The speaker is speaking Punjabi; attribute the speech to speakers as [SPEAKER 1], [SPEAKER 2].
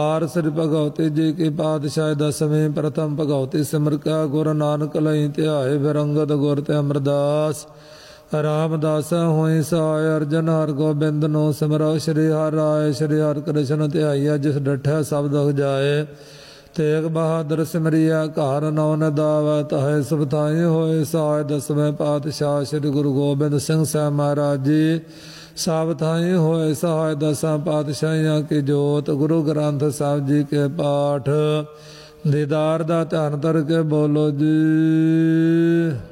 [SPEAKER 1] ਆਰ ਸ੍ਰੀ ਭਗਵਤੀ ਜੀ ਕੀ ਪਾਤਸ਼ਾਹ ਦਸਵੇਂ ਪ੍ਰਥਮ ਭਗਵਤੀ ਸਿਮਰ ਕਾ ਗੁਰੂ ਨਾਨਕ ਲਈ ਧਿਆਏ ਬਿਰੰਗਤ ਗੁਰ ਤੇ ਅਮਰਦਾਸ ਰਾਮਦਾਸ ਹੋਈ ਸਹਾਇ ਅਰਜਨ ਹਰ ਗੋਬਿੰਦ ਨੂੰ ਸਿਮਰੋ ਸ਼੍ਰੀ ਹਰਿ ਰਾਏ ਸ਼੍ਰੀ ਹਰਿ ਕ੍ਰਿਸ਼ਨ ਧਿਆਈਆ ਜਿਸ ਡਠੈ ਸਬਦ ਹੋ ਜਾਏ ਤੇਗ ਬਹਾਦਰ ਸਿਮਰਿਆ ਘਰ ਨੌ ਨਦਾਵ ਤਹੈ ਸੁਭ ਥਾਈ ਹੋਏ ਸਹਾਇ ਦਸਵੇਂ ਪਾਤਸ਼ਾਹ ਸ੍ਰੀ ਗੁਰੂ ਗੋਬਿੰਦ ਸਿੰਘ ਸਾਹਿਬ ਮਹਾਰਾਜ ਜੀ ਸਭ ਥਾਈ ਹੋਏ ਸਹਾਇ ਦਸਾਂ ਪਾਤਸ਼ਾਹੀਆਂ ਕੀ ਜੋਤ ਗੁਰੂ ਗ੍ਰੰਥ ਸਾਹਿਬ ਜੀ ਕੇ ਪਾਠ ਦੀਦਾਰ ਦਾ ਧਿਆਨ ਧਰ ਕੇ ਬੋਲੋ ਜੀ।